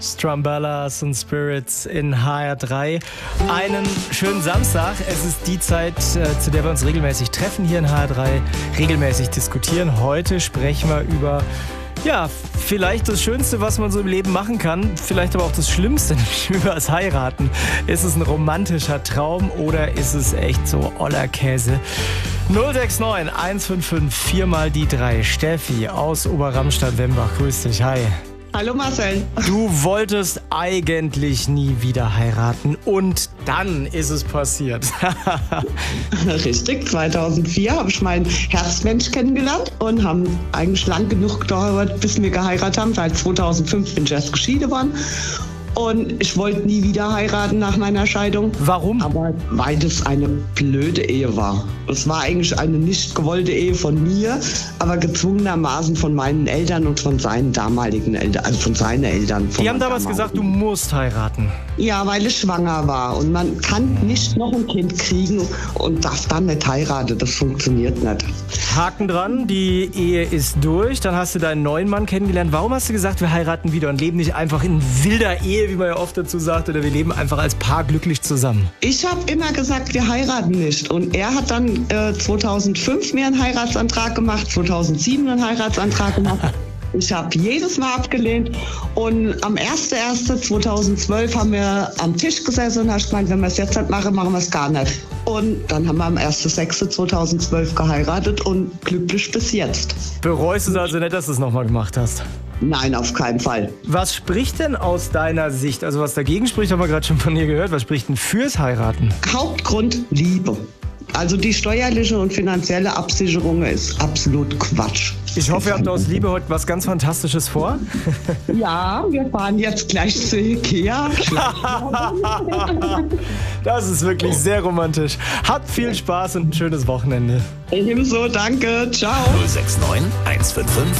Strumbellas und Spirits in HR3. Einen schönen Samstag. Es ist die Zeit, zu der wir uns regelmäßig treffen hier in HR3, regelmäßig diskutieren. Heute sprechen wir über, vielleicht das Schönste, was man so im Leben machen kann, vielleicht aber auch das Schlimmste, nämlich über das Heiraten. Ist es ein romantischer Traum oder ist es echt so oller Käse? 069 155 4 mal die 3. Steffi aus Oberramstadt-Wembach, grüß dich, hi. Hallo Marcel. Du wolltest eigentlich nie wieder heiraten und dann ist es passiert. Richtig, 2004 habe ich meinen Herzmensch kennengelernt und haben eigentlich lang genug gedauert, bis wir geheiratet haben. Seit 2005 bin ich erst geschieden worden. Und ich wollte nie wieder heiraten nach meiner Scheidung. Warum? Aber weil das eine blöde Ehe war. Es war eigentlich eine nicht gewollte Ehe von mir, aber gezwungenermaßen von meinen Eltern und von seinen damaligen Eltern, also von seinen Eltern. Die haben damals gesagt, du musst heiraten. Ja, weil ich schwanger war und man kann nicht noch ein Kind kriegen und darf dann nicht heiraten. Das funktioniert nicht. Haken dran, die Ehe ist durch. Dann hast du deinen neuen Mann kennengelernt. Warum hast du gesagt, wir heiraten wieder und leben nicht einfach in wilder Ehe, wie man ja oft dazu sagt, oder wir leben einfach als Paar glücklich zusammen? Ich habe immer gesagt, wir heiraten nicht. Und er hat dann 2005 mir einen Heiratsantrag gemacht, 2007 einen Heiratsantrag gemacht. Ich habe jedes Mal abgelehnt und am 01.01.2012 haben wir am Tisch gesessen und habe gemeint, wenn wir es jetzt nicht machen, machen wir es gar nicht. Und dann haben wir am 01.06.2012 geheiratet und glücklich bis jetzt. Bereust du es also nicht, dass du es nochmal gemacht hast? Nein, auf keinen Fall. Was spricht denn aus deiner Sicht, also was dagegen spricht, haben wir gerade schon von dir gehört, was spricht denn fürs Heiraten? Hauptgrund Liebe. Also die steuerliche und finanzielle Absicherung ist absolut Quatsch. Ich hoffe, ihr habt aus Liebe heute was ganz Fantastisches vor. Ja, wir fahren jetzt gleich zu Ikea. Das ist wirklich sehr romantisch. Habt viel Spaß und ein schönes Wochenende. Ebenso, danke. Ciao. 069 155